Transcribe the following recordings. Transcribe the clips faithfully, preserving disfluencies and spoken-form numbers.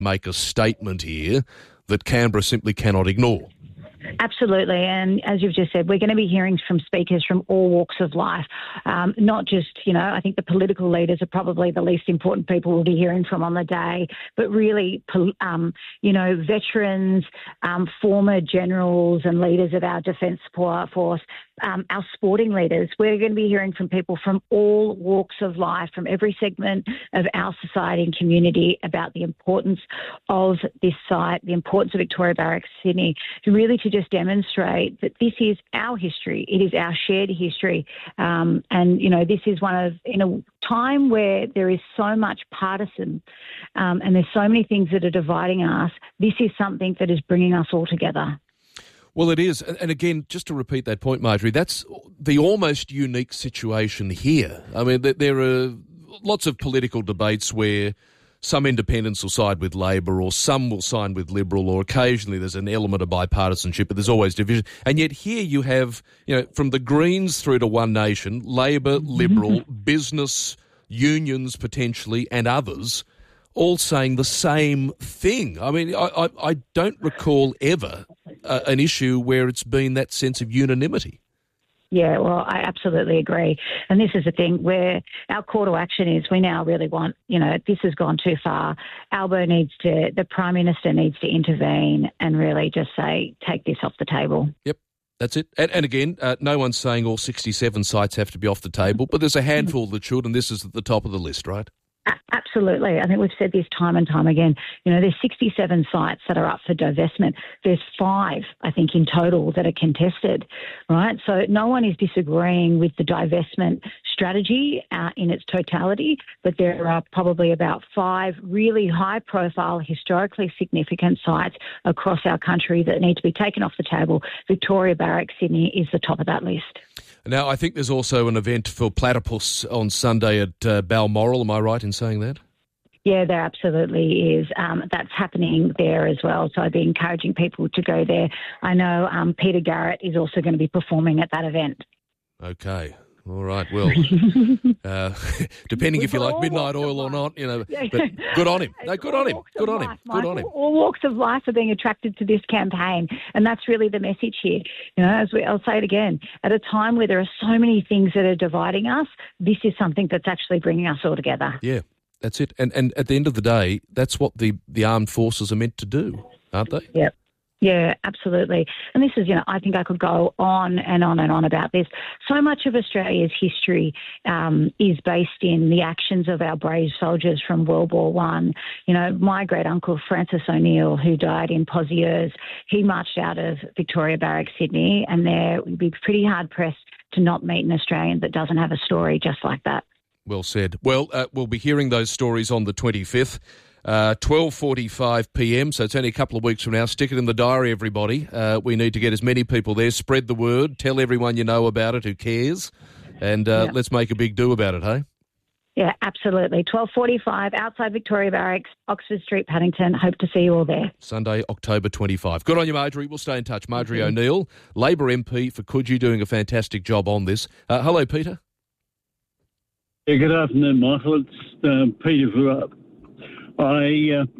make a statement here that Canberra simply cannot ignore. Absolutely. And as you've just said, we're going to be hearing from speakers from all walks of life, um, not just, you know, I think the political leaders are probably the least important people we'll be hearing from on the day, but really, um, you know, veterans, um, former generals and leaders of our Defence Force, um, our sporting leaders. We're going to be hearing from people from all walks of life, from every segment of our society and community about the importance of this site, the importance of Victoria Barracks, Sydney, to really to just demonstrate that this is our history. It is our shared history. Um, and, you know, this is one of, in a time where there is so much partisan um, and there's so many things that are dividing us, this is something that is bringing us all together. Well, it is. And again, just to repeat that point, Marjorie, that's the almost unique situation here. I mean, there are lots of political debates where some independents will side with Labor or some will side with Liberal, or occasionally there's an element of bipartisanship, but there's always division. And yet here you have, you know, from the Greens through to One Nation, Labor, Liberal, business, unions potentially, and others all saying the same thing. I mean, I, I, I don't recall ever uh, an issue where it's been that sense of unanimity. Yeah, well, I absolutely agree. And this is the thing where our call to action is we now really want, you know, this has gone too far. Albo needs to, the Prime Minister needs to intervene and really just say, take this off the table. Yep. That's it. And, and again, uh, no one's saying all sixty-seven sites have to be off the table, but there's a handful that should, and this is at the top of the list, right? Absolutely. I think we've said this time and time again. You know, there's sixty-seven sites that are up for divestment. There's five, I think, in total that are contested, right? So no one is disagreeing with the divestment strategy uh, in its totality, but there are probably about five really high-profile, historically significant sites across our country that need to be taken off the table. Victoria Barracks, Sydney is the top of that list. Now, I think there's also an event for Platypus on Sunday at uh, Balmoral. Am I right in saying that? Yeah, there absolutely is. Um, that's happening there as well. So I'd be encouraging people to go there. I know um, Peter Garrett is also going to be performing at that event. Okay. All right. Well, uh, depending if you like Midnight Oil or not, you know, but good on him. No, good on him. Good on him. Good on him. All walks of life are being attracted to this campaign, and that's really the message here. You know, as we, I'll say it again, at a time where there are so many things that are dividing us, this is something that's actually bringing us all together. Yeah, that's it. And and at the end of the day, that's what the, the armed forces are meant to do, aren't they? Yep. Yeah, absolutely. And this is, you know, I think I could go on and on and on about this. So much of Australia's history um, is based in the actions of our brave soldiers from World War One. You know, my great uncle, Francis O'Neill, who died in Pozieres, he marched out of Victoria Barracks, Sydney, and there would be pretty hard-pressed to not meet an Australian that doesn't have a story just like that. Well said. Well, uh, we'll be hearing those stories on the twenty-fifth. Uh, twelve forty-five p m, so it's only a couple of weeks from now. Stick it in the diary, everybody. Uh, we need to get as many people there. Spread the word. Tell everyone you know about it who cares. And uh, yeah. let's make a big do about it, hey? Yeah, absolutely. twelve forty-five outside Victoria Barracks, Oxford Street, Paddington. Hope to see you all there. Sunday, October twenty-fifth. Good on you, Marjorie. We'll stay in touch. Marjorie mm-hmm. O'Neill, Labor M P for Coogee, doing a fantastic job on this. Uh, hello, Peter. Yeah, good afternoon, Michael. It's um, Peter Vuap. I, uh,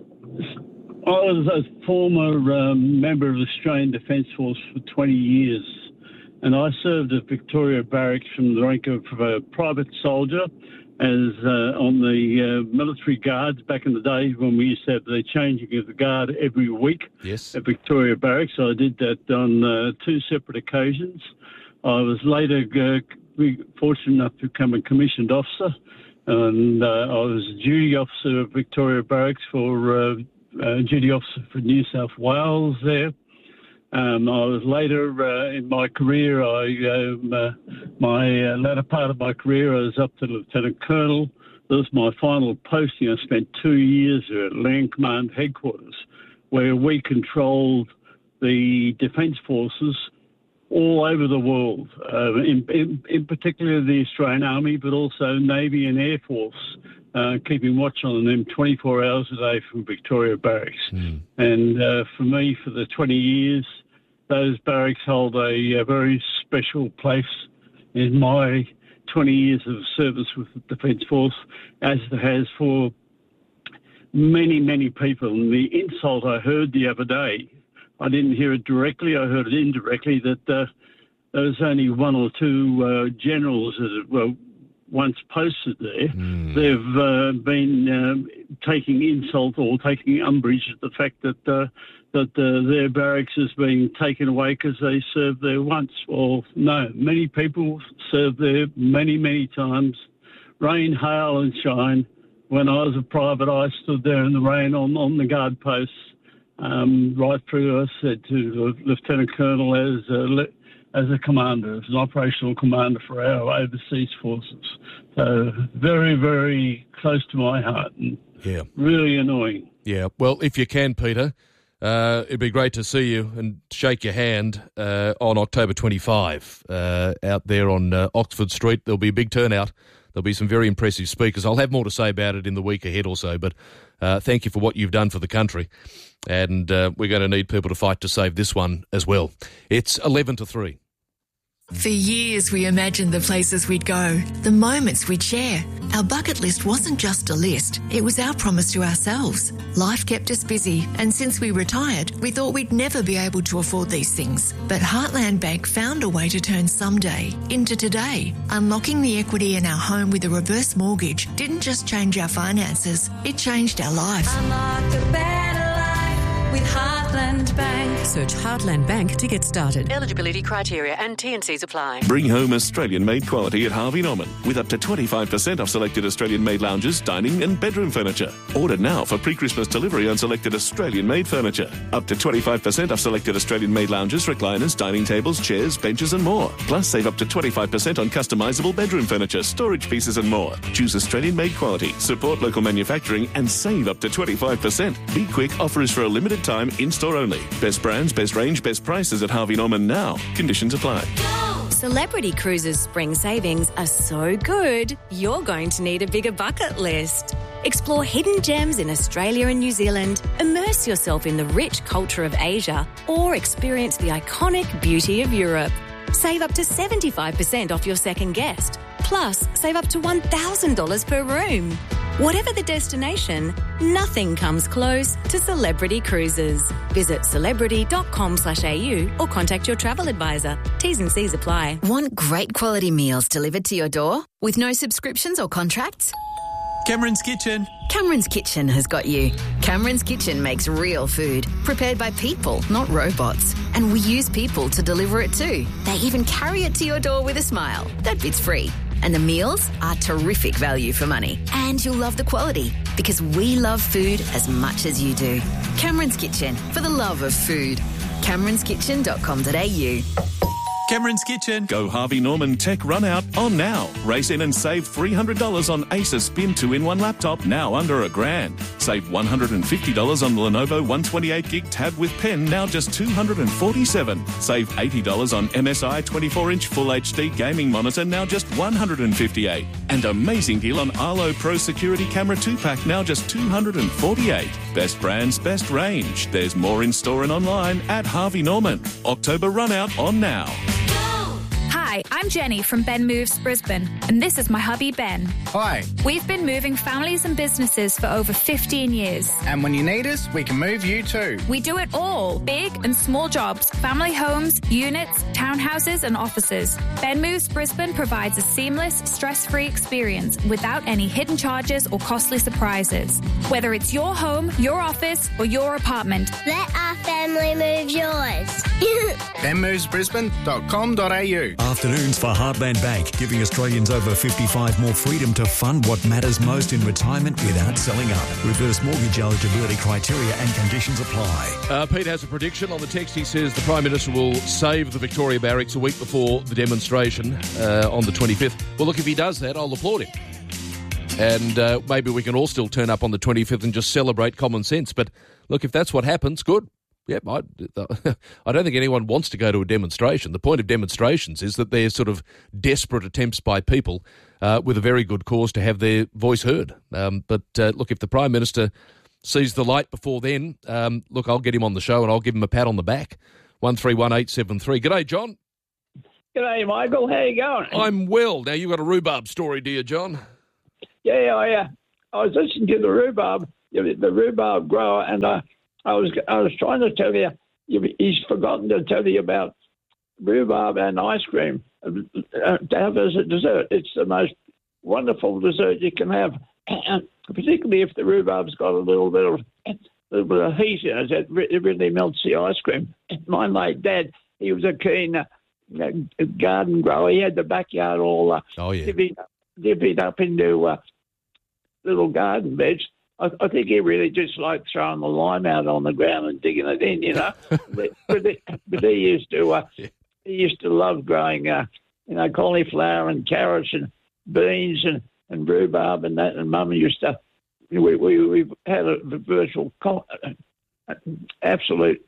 I was a former um, member of the Australian Defence Force for twenty years, and I served at Victoria Barracks from the rank of a private soldier as uh, on the uh, military guards back in the day when we used to have the changing of the guard every week yes. at Victoria Barracks. I did that on uh, two separate occasions. I was later uh, fortunate enough to become a commissioned officer. And uh, I was a duty officer of Victoria Barracks for uh, uh, duty officer for New South Wales there. Um, I was later uh, in my career, I um, uh, my uh, latter part of my career, I was up to Lieutenant Colonel. That was my final posting. I spent two years there at Land Command Headquarters, where we controlled the Defence Forces all over the world, uh, in, in, in particular the Australian Army, but also Navy and Air Force, uh, keeping watch on them twenty-four hours a day from Victoria Barracks. Mm. And uh, for me, for the twenty years, those barracks hold a, a very special place in my twenty years of service with the Defence Force, as it has for many, many people. And the insult I heard the other day, I didn't hear it directly, I heard it indirectly, that uh, there was only one or two uh, generals that were once posted there. Mm. They've uh, been um, taking insult or taking umbrage at the fact that uh, that uh, their barracks is being taken away because they served there once. Well, no, many people served there many, many times. Rain, hail and shine. When I was a private, I stood there in the rain on, on the guard posts, um, right through, I said to the Lieutenant Colonel as a, as a commander, as an operational commander for our overseas forces. So very, very close to my heart and yeah. really annoying. Yeah, well, if you can, Peter, uh, it'd be great to see you and shake your hand uh, on October twenty-fifth uh, out there on uh, Oxford Street. There'll be a big turnout. There'll be some very impressive speakers. I'll have more to say about it in the week ahead or so, but uh, thank you for what you've done for the country. And uh, we're going to need people to fight to save this one as well. It's eleven to three. For years, we imagined the places we'd go, the moments we'd share. Our bucket list wasn't just a list, it was our promise to ourselves. Life kept us busy, and since we retired, we thought we'd never be able to afford these things. But Heartland Bank found a way to turn someday into today. Unlocking the equity in our home with a reverse mortgage didn't just change our finances, it changed our life. Unlock a better life with Heartland Bank. Search Heartland Bank to get started. Eligibility criteria and T and Cs apply. Bring home Australian-made quality at Harvey Norman with up to twenty-five percent off selected Australian-made lounges, dining and bedroom furniture. Order now for pre-Christmas delivery on selected Australian-made furniture. Up to twenty-five percent off selected Australian-made lounges, recliners, dining tables, chairs, benches and more. Plus save up to twenty-five percent on customisable bedroom furniture, storage pieces and more. Choose Australian-made quality, support local manufacturing and save up to twenty-five percent. Be quick, offer is for a limited time, in-store only. Best brands, best range, best prices at Harvey Norman now. Conditions apply. Celebrity Cruises spring savings are so good, you're going to need a bigger bucket list. Explore hidden gems in Australia and New Zealand, immerse yourself in the rich culture of Asia, or experience the iconic beauty of Europe. Save up to seventy-five percent off your second guest. Plus, save up to one thousand dollars per room. Whatever the destination, nothing comes close to Celebrity Cruises. Visit celebrity.com slash AU or contact your travel advisor. T's and C's apply. Want great quality meals delivered to your door with no subscriptions or contracts? Cameron's Kitchen. Cameron's Kitchen has got you. Cameron's Kitchen makes real food, prepared by people, not robots. And we use people to deliver it too. They even carry it to your door with a smile. That bit's free. And the meals are terrific value for money. And you'll love the quality, because we love food as much as you do. Cameron's Kitchen, for the love of food. camerons kitchen dot com dot a u. Cameron's Kitchen. Go Harvey Norman Tech Run Out on now. Race in and save three hundred dollars on Acer Spin two in one laptop, now under a grand. Save one hundred fifty dollars on the Lenovo one twenty-eight gig tab with pen, now just two hundred forty-seven dollars. Save eighty dollars on M S I twenty-four inch Full H D gaming monitor, now just one hundred fifty-eight dollars. And amazing deal on Arlo Pro Security Camera two pack, now just two hundred forty-eight dollars. Best brands, best range. There's more in store and online at Harvey Norman. October Run Out on now. Hi, I'm Jenny from Ben Moves Brisbane, and this is my hubby Ben. Hi. We've been moving families and businesses for over fifteen years. And when you need us, we can move you too. We do it all, big and small jobs, family homes, units, townhouses and offices. Ben Moves Brisbane provides a seamless, stress-free experience without any hidden charges or costly surprises. Whether it's your home, your office or your apartment. Let our family move yours. ben moves brisbane dot com dot a u. Afternoons for Heartland Bank, giving Australians over fifty-five more freedom to fund what matters most in retirement without selling up. Reverse mortgage eligibility criteria and conditions apply. Uh, Pete has a prediction on the text. He says the Prime Minister will save the Victoria Barracks a week before the demonstration uh, on the twenty-fifth. Well, look, if he does that, I'll applaud him. And uh, maybe we can all still turn up on the twenty-fifth and just celebrate common sense. But look, if that's what happens, good. Yeah, I, I don't think anyone wants to go to a demonstration. The point of demonstrations is that they're sort of desperate attempts by people uh, with a very good cause to have their voice heard. Um, but uh, look, if the Prime Minister sees the light before then, um, look, I'll get him on the show and I'll give him a pat on the back. one three one eight seven three. G'day, John. G'day, Michael. How you going? I'm well. Now, you've got a rhubarb story, do you, John? Yeah, I, uh, I was listening to the rhubarb the rhubarb grower, and I, I was I was trying to tell you, he's forgotten to tell you about rhubarb and ice cream uh, to have as a dessert. It's the most wonderful dessert you can have, particularly if the rhubarb's got a little bit of a little bit of heat in it. It really melts the ice cream. My late dad, he was a keen uh, garden grower. He had the backyard all uh, oh, yeah. divvied, divvied up into uh, little garden beds. I, I think he really just liked throwing the lime out on the ground and digging it in, you know. but, but, he, but he used to uh, he used to love growing, uh, you know, cauliflower and carrots and beans and, and rhubarb and that. And Mum used to. We we we've had a, a virtual, uh, absolute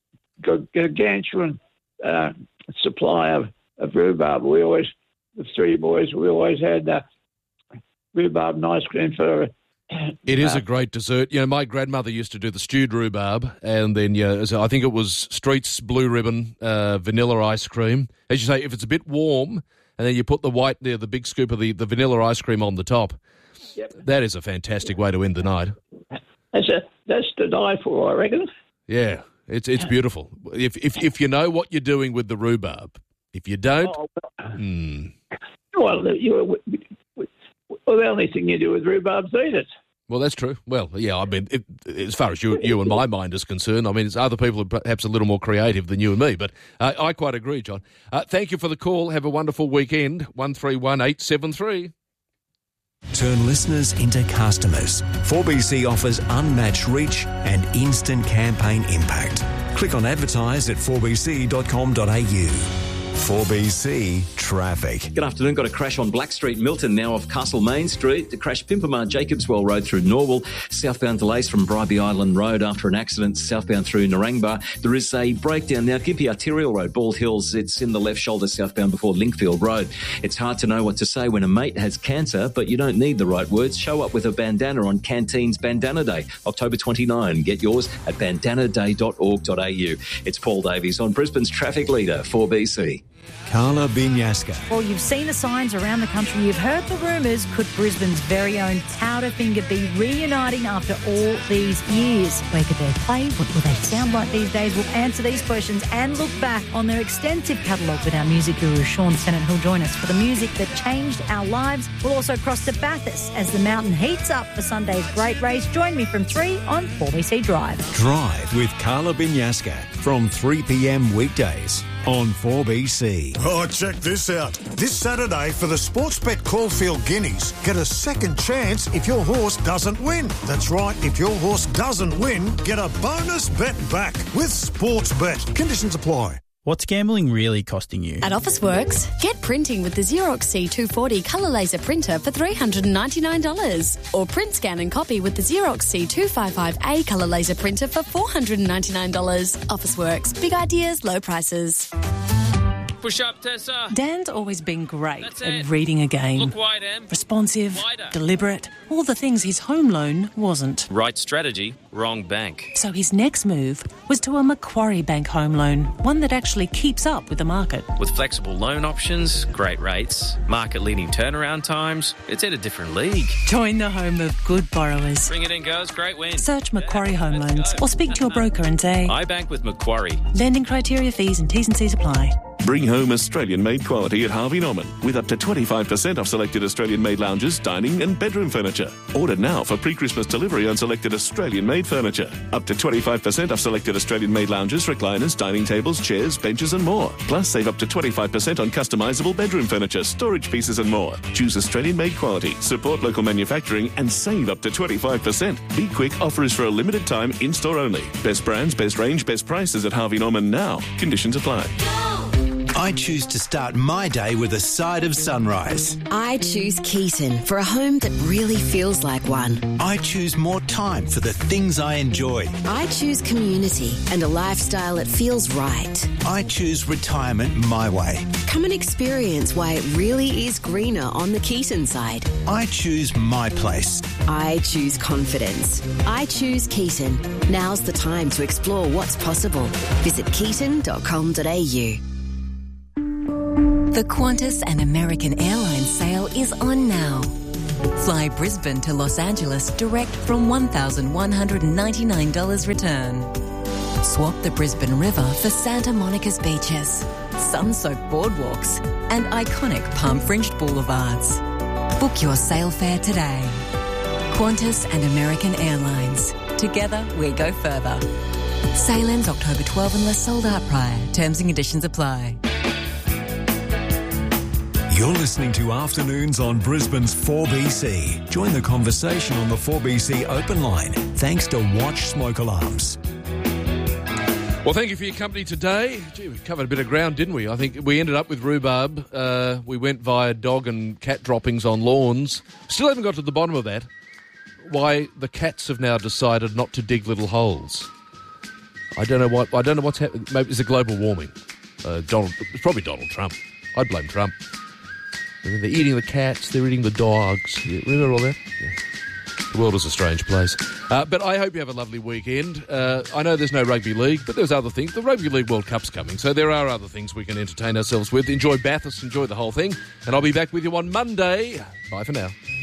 gargantuan uh, supply of, of rhubarb. We always, the three boys, we always had uh, rhubarb and ice cream for. It is a great dessert. You know, my grandmother used to do the stewed rhubarb, and then yeah, so I think it was Street's Blue Ribbon uh, vanilla ice cream. As you say, if it's a bit warm, and then you put the white there, the big scoop of the, the vanilla ice cream on the top. Yep. That is a fantastic way to end the night. That's a that's to die for, I reckon. Yeah, it's it's beautiful. If if if you know what you're doing with the rhubarb, if you don't, oh, well, hmm. well, you, well, the only thing you do with rhubarb is eat it. Well, that's true. Well, yeah, I mean, it, as far as you, you and my mind is concerned, I mean, it's other people are perhaps a little more creative than you and me, but uh, I quite agree, John. Uh, thank you for the call. Have a wonderful weekend. one three one eight seven three. Turn listeners into customers. four B C offers unmatched reach and instant campaign impact. Click on advertise at four b c dot com dot a u. four B C traffic. Good afternoon. Got a crash on Black Street, Milton, now off Castle Main Street. The crash Pimpamar, Jacobswell Road through Norwell. Southbound delays from Bribie Island Road after an accident. Southbound through Narangba. There is a breakdown now. Gympie Arterial Road, Bald Hills. It's in the left shoulder southbound before Linkfield Road. It's hard to know what to say when a mate has cancer, but you don't need the right words. Show up with a bandana on Canteen's Bandana Day, October twenty-ninth. Get yours at bandana day dot org dot a u. It's Paul Davies on Brisbane's traffic leader, four B C. Carla Binyaska. Well, you've seen the signs around the country. You've heard the rumours. Could Brisbane's very own Powderfinger be reuniting after all these years? Where could they play? What will they sound like these days? We'll answer these questions and look back on their extensive catalogue with our music guru, Sean Tennant, who'll join us for the music that changed our lives. We'll also cross to Bathurst as the mountain heats up for Sunday's great race. Join me from three on four B C Drive. Drive with Carla Binyaska from three p m weekdays on four B C. Oh, check this out. This Saturday for the Sportsbet Caulfield Guineas, get a second chance if your horse doesn't win. That's right, if your horse doesn't win, get a bonus bet back with Sportsbet. Conditions apply. What's gambling really costing you? At Officeworks, get printing with the Xerox C two forty colour laser printer for three hundred ninety-nine dollars. Or print, scan and copy with the Xerox C two fifty-five A colour laser printer for four hundred ninety-nine dollars. Officeworks, big ideas, low prices. Push up, Tessa. Dan's always been great That's at it. reading a game. Look wide, Em. Responsive, Wider. deliberate, all the things his home loan wasn't. Right strategy, wrong bank. So his next move was to a Macquarie Bank home loan, one that actually keeps up with the market. With flexible loan options, great rates, market-leading turnaround times, it's at a different league. Join the home of good borrowers. Bring it in, girls. Great win. Search Macquarie Home Loans or speak to your broker and say, I bank with Macquarie. Lending criteria, fees and T's and C's apply. Bring home Australian-made quality at Harvey Norman with up to twenty-five percent off selected Australian-made lounges, dining and bedroom furniture. Order now for pre-Christmas delivery on selected Australian-made furniture. Up to twenty-five percent off selected Australian-made lounges, recliners, dining tables, chairs, benches and more. Plus, save up to twenty-five percent on customisable bedroom furniture, storage pieces and more. Choose Australian-made quality, support local manufacturing and save up to twenty-five percent. Be quick, offer is for a limited time, in-store only. Best brands, best range, best prices at Harvey Norman now. Conditions apply. I choose to start my day with a side of sunrise. I choose Keaton for a home that really feels like one. I choose more time for the things I enjoy. I choose community and a lifestyle that feels right. I choose retirement my way. Come and experience why it really is greener on the Keaton side. I choose my place. I choose confidence. I choose Keaton. Now's the time to explore what's possible. Visit keaton dot com dot a u. The Qantas and American Airlines sale is on now. Fly Brisbane to Los Angeles direct from one thousand one hundred ninety-nine dollars return. Swap the Brisbane River for Santa Monica's beaches, sun-soaked boardwalks and iconic palm-fringed boulevards. Book your sail fare today. Qantas and American Airlines. Together we go further. Sail ends October twelfth unless sold out prior. Terms and conditions apply. You're listening to Afternoons on Brisbane's four B C. Join the conversation on the four B C open line thanks to Watch Smoke Alarms. Well, thank you for your company today. Gee, we covered a bit of ground, didn't we? I think we ended up with rhubarb. Uh, we went via dog and cat droppings on lawns. Still haven't got to the bottom of that. Why the cats have now decided not to dig little holes. I don't know what. I don't know what's happening. Maybe it's a global warming. Uh, Donald, it's probably Donald Trump. I'd blame Trump. They're eating the cats. They're eating the dogs. Yeah, remember all that? Yeah. The world is a strange place. Uh, but I hope you have a lovely weekend. Uh, I know there's no rugby league, but there's other things. The Rugby League World Cup's coming, so there are other things we can entertain ourselves with. Enjoy Bathurst, enjoy the whole thing, and I'll be back with you on Monday. Bye for now.